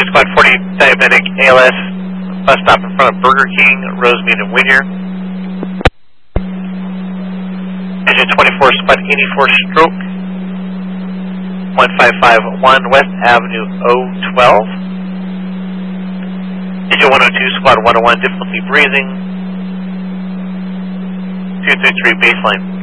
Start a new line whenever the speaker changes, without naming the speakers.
Squad 40, diabetic ALS, bus stop in front of Burger King, Rosemead and Whittier. Engine 24, Squad 84, stroke 1551 West Avenue O12. Engine 102, Squad 101, difficulty breathing. 233, baseline.